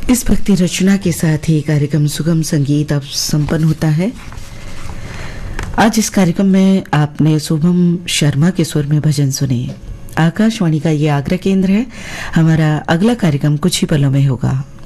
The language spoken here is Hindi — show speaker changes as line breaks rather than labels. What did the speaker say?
इस भक्ति रचना के साथ ही कार्यक्रम सुगम संगीत अब संपन्न होता है। आज इस कार्यक्रम में आपने शुभम शर्मा के स्वर में भजन सुने। आकाशवाणी का ये आगरा केंद्र है। हमारा अगला कार्यक्रम कुछ ही पलों में होगा।